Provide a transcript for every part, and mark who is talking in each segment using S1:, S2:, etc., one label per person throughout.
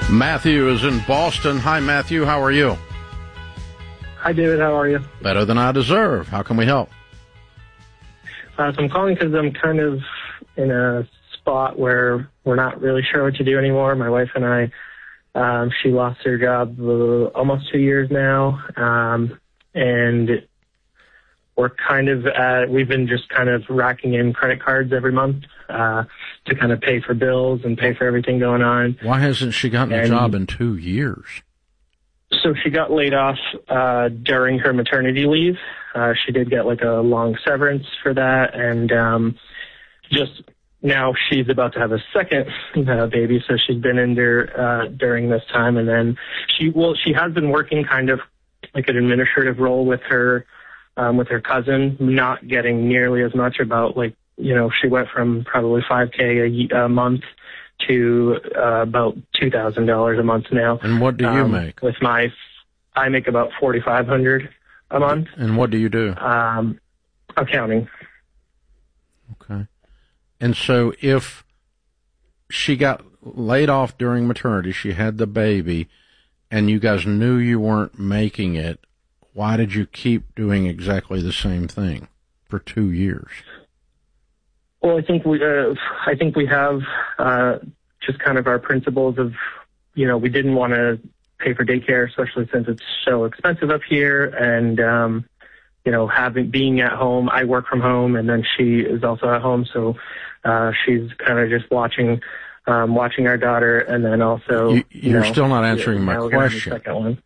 S1: Matthew is in Boston. Hi, Matthew. How are you?
S2: Hi, David. How are you?
S1: Better than I deserve. How can we help?
S2: So I'm calling because I'm kind of in a spot where we're not really sure what to do anymore. My wife and I, she lost her job almost 2 years now, and we're kind of we've been just kind of racking in credit cards every month to kind of pay for bills and pay for everything going on.
S1: Why hasn't she gotten a job in 2 years?
S2: So she got laid off during her maternity leave. She did get like a long severance for that, and just now she's about to have a second baby, so she's been in there during this time. And then she has been working kind of like an administrative role with her cousin, not getting nearly as much. About like, you know, she went from probably $5K a month to about $2,000 a month now.
S1: And what do you make?
S2: I make about $4,500 a month.
S1: And what do you do?
S2: Accounting.
S1: Okay. And so if she got laid off during maternity, she had the baby, and you guys knew you weren't making it, why did you keep doing exactly the same thing for 2 years?
S2: Well, I think we have just kind of our principles of, you know, we didn't want to pay for daycare, especially since it's so expensive up here, and you know, being at home. I work from home, and then she is also at home, so she's kind of just watching our daughter, and then also
S1: you're still not answering my question.
S2: Second one.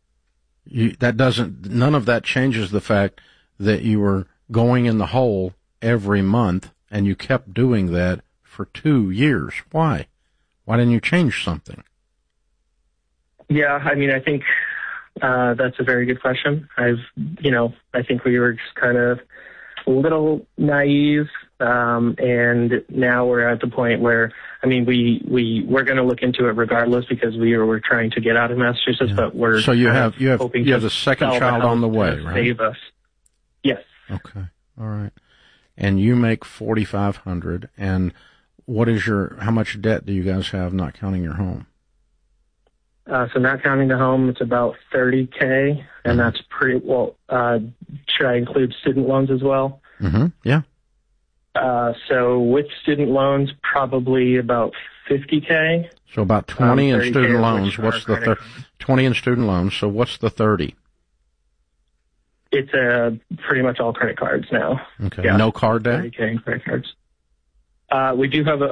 S1: None of that changes the fact that you were going in the hole every month, and you kept doing that for 2 years. Why? Why didn't you change something?
S2: Yeah, I mean, I think that's a very good question. I think we were just kind of a little naive, and now we're at the point where, I mean, we're going to look into it regardless because we're trying to get out of Massachusetts,
S1: yeah.
S2: But we're
S1: so you have the second child on the way, right?
S2: Save us. Yes.
S1: Okay. All right. And you make $4,500. And how much debt do you guys have, not counting your home?
S2: So not counting the home, it's about $30K, and that's pretty well. Should I include student loans as well?
S1: Mm-hmm. Yeah.
S2: So with student loans, probably about $50K.
S1: So about 20 in student loans. What's the 20 in student loans? So what's the 30?
S2: It's pretty much all credit cards now.
S1: Okay. Yeah. No card debt?
S2: 30K in credit cards. We do have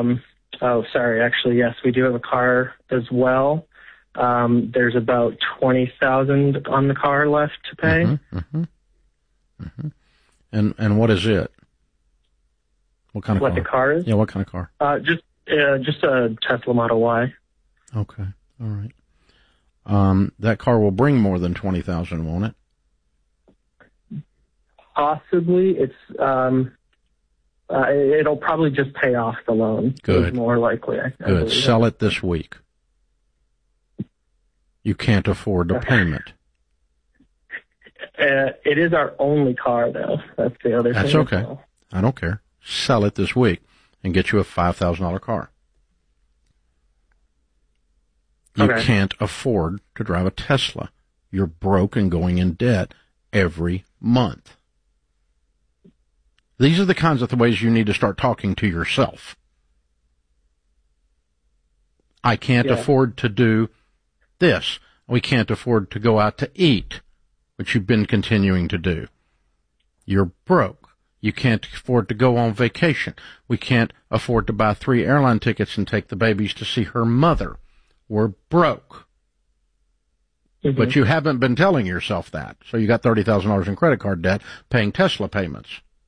S2: yes, we do have a car as well. There's about $20,000 on the car left to pay.
S1: Mm-hmm, mm-hmm, mm-hmm. And what is it? What kind of car?
S2: What the car is?
S1: Yeah, what kind of car?
S2: Just a Tesla Model Y.
S1: Okay, all right. That car will bring more than $20,000, won't it?
S2: Possibly. It'll probably just pay off the loan.
S1: Good.
S2: It's more likely. I
S1: Good. Sell it this week. You can't afford the payment.
S2: It is our only car, though. That's the other thing.
S1: That's okay. Well. I don't care. Sell it this week and get you a $5,000 car. You can't afford to drive a Tesla. You're broke and going in debt every month. These are the kinds of ways you need to start talking to yourself. I can't afford to do this. We can't afford to go out to eat, which you've been continuing to do. You're broke. You can't afford to go on vacation. We can't afford to buy 3 airline tickets and take the babies to see her mother. We're broke. Mm-hmm. But you haven't been telling yourself that. So you got $30,000 in credit card debt paying Tesla payments.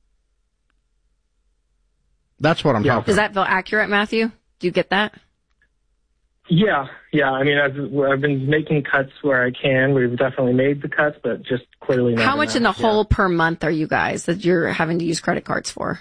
S1: That's what I'm talking about.
S3: Does that feel accurate, Matthew? Do you get that?
S2: Yeah. I mean, I've been making cuts where I can. We've definitely made the cuts, but just clearly not.
S3: How much in the hole per month are you guys that you're having to use credit cards for?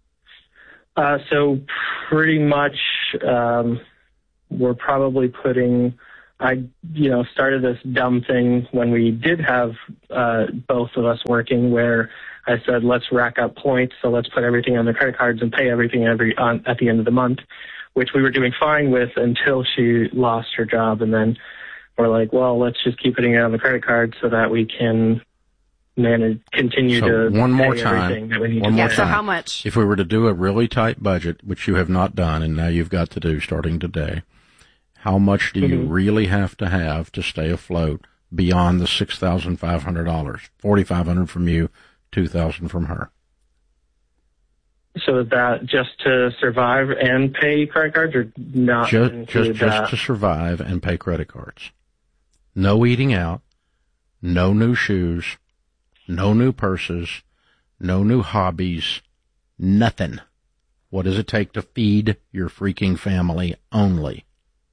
S2: So pretty much, we're probably putting. I started this dumb thing when we did have both of us working, where I said, let's rack up points, so let's put everything on the credit cards and pay everything at the end of the month. which we were doing fine with until she lost her job. And then we're like, well, let's just keep putting it on the credit card so that we can continue to
S1: one more
S2: pay
S1: time.
S2: everything that we need
S1: One
S2: to
S1: more
S2: pay.
S3: So
S1: time.
S3: how much?
S1: If we were to do a really tight budget, which you have not done, and now you've got to do starting today, how much do you really have to stay afloat beyond the $6,500? $4,500 from you, $2,000 from her.
S2: So is that just to survive and pay credit cards, or not?
S1: Just to survive and pay credit cards. No eating out, no new shoes, no new purses, no new hobbies, nothing. What does it take to feed your freaking family only?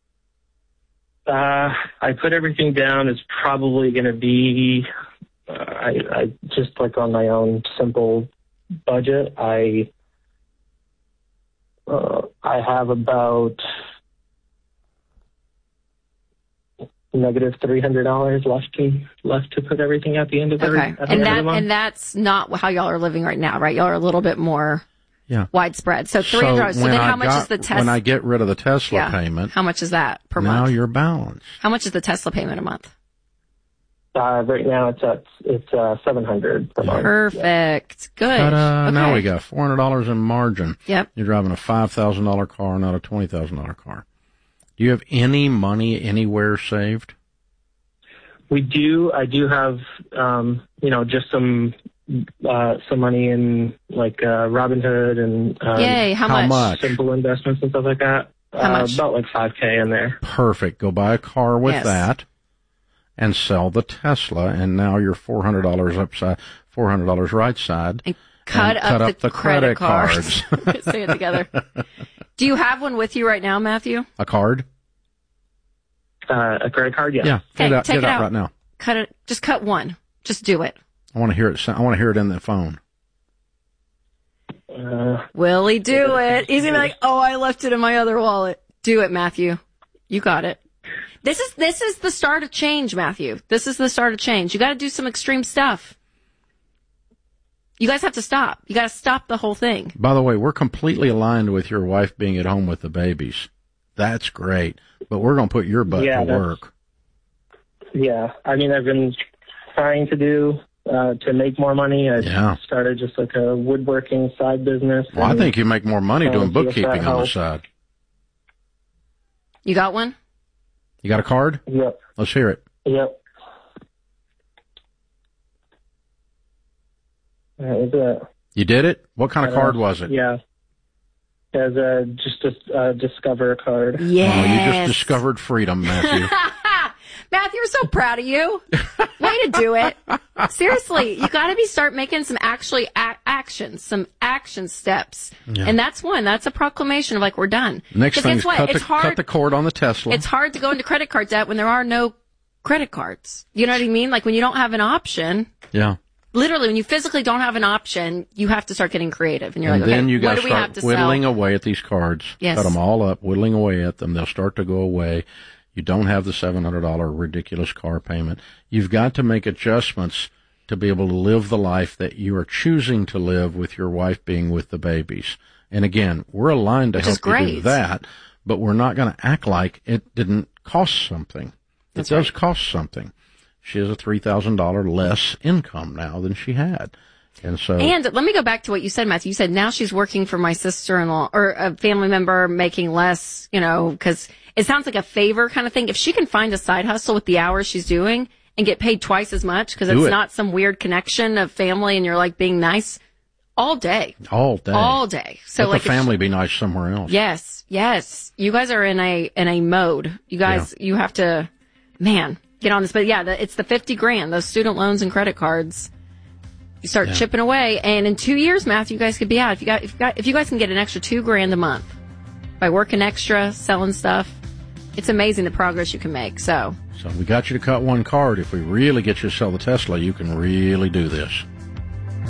S2: I put everything down. It's probably going to be, I just like on my own simple budget. I have about negative $300 left to put everything at the end of
S3: Okay.
S2: the month.
S3: And that's not how y'all are living right now, right? Y'all are a little bit more widespread. So $300. So then how much is the Tesla?
S1: When I get rid of the Tesla payment,
S3: how much is that per
S1: now
S3: month?
S1: Now you're balanced.
S3: How much is the Tesla payment a month?
S2: Right now it's $700 per month.
S3: Perfect. Good.
S1: Okay. Now we got $400 in margin.
S3: Yep.
S1: You're driving a $5,000 car, not a $20,000 car. Do you have any money anywhere saved?
S2: We do. I do have, just some money in like Robinhood and
S3: Yay! How much?
S2: Simple investments and stuff like that.
S3: How much?
S2: About like $5,000 in there.
S1: Perfect. Go buy a car with that, and sell the Tesla, and now you're $400 upside, $400 right side,
S3: and cut up the credit cards. Say it together. Do you have one with you right now, Matthew?
S1: A card?
S2: A credit card, yeah.
S1: Yeah.
S3: Okay,
S1: get it out right now.
S3: Cut it. Just cut one. Just do it.
S1: I want to hear it. I want to hear it in the phone.
S3: Will he do it? He's gonna be like, "Oh, I left it in my other wallet." Do it, Matthew. You got it. This is the start of change, Matthew. This is the start of change. You got to do some extreme stuff. You guys have to stop. You got to stop the whole thing.
S1: By the way, we're completely aligned with your wife being at home with the babies. That's great. But we're going to put your butt to work.
S2: Yeah. I mean, I've been trying to make more money. I started just like a woodworking side business.
S1: Well, I think you make more money doing bookkeeping on the side.
S3: You got one?
S1: You got a card?
S2: Yep.
S1: Let's hear it.
S2: Yep.
S1: You did it? What kind of card was it?
S2: Yeah. As just a Discover card.
S3: Yes.
S1: Oh, you just discovered freedom, Matthew.
S3: Matthew, we're so proud of you. Way to do it. Seriously, you got to start making some actions, some action steps. Yeah. And that's one. That's a proclamation of like, we're done.
S1: Next thing is cut the cord on the Tesla.
S3: It's hard to go into credit card debt when there are no credit cards. You know what I mean? Like when you don't have an option.
S1: Yeah.
S3: Literally, when you physically don't have an option, you have to start getting creative. And you're like,
S1: then
S3: okay,
S1: you
S3: what do we have to sell?
S1: whittling away at these cards.
S3: Yes.
S1: Cut them all up, whittling away at them. They'll start to go away. You don't have the $700 ridiculous car payment. You've got to make adjustments to be able to live the life that you are choosing to live with your wife being with the babies. And again, we're aligned to help you do that, but we're not going to act like it didn't cost something. It does cost something. She has a $3,000 less income now than she had. And
S3: let me go back to what you said, Matthew. You said now she's working for my sister-in-law or a family member making less, because it sounds like a favor kind of thing. If she can find a side hustle with the hours she's doing and get paid twice as much because it's not some weird connection of family and you're like being nice all day.
S1: All day.
S3: So
S1: let the family be nice somewhere else.
S3: Yes. You guys are in a mode. You guys, you have to, get on this. But it's the $50,000, those student loans and credit cards. You start chipping away, and in 2 years, Matthew, you guys could be out. If you guys can get an extra $2,000 a month by working extra, selling stuff, it's amazing the progress you can make. So
S1: we got you to cut one card. If we really get you to sell the Tesla, you can really do this.